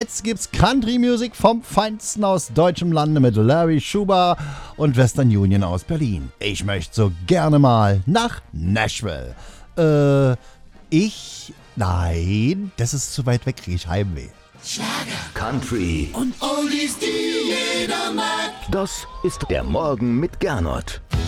Jetzt gibt's Country Music vom Feinsten aus deutschem Lande mit Larry Schuber und Western Union aus Berlin. Ich möchte so gerne mal nach Nashville. Nein, das ist zu weit weg, kriege ich Heimweh. Schlager, Country und Oldies, die jeder mag. Das ist der Morgen mit Gernot.